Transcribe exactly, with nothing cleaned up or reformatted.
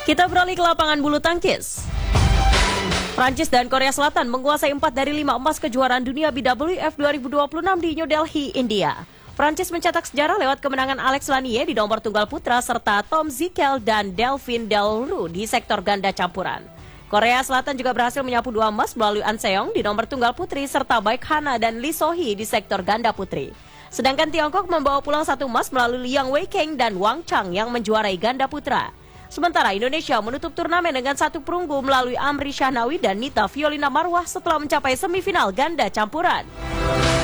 Kita beralih ke lapangan bulu tangkis. Prancis dan Korea Selatan menguasai empat dari lima emas kejuaraan dunia B W F dua ribu dua puluh enam di New Delhi, India. Prancis mencetak sejarah lewat kemenangan Alex Lanier di nomor tunggal putra serta Tom Zikel dan Delphine Delroux di sektor ganda campuran. Korea Selatan juga berhasil menyapu dua emas melalui An Seong di nomor tunggal putri serta Baek Hana dan Lee So-hee di sektor ganda putri. Sedangkan Tiongkok membawa pulang satu emas melalui Liang Weikeng dan Wang Chang yang menjuarai ganda putra. Sementara Indonesia menutup turnamen dengan satu perunggu melalui Amri Syahnawi dan Nita Violina Marwah setelah mencapai semifinal ganda campuran.